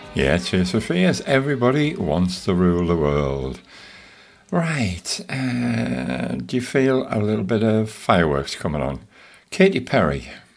Yeah, Tears for Fears. Everybody wants to rule the world. Right. Do you feel a little bit of fireworks coming on? Katy Perry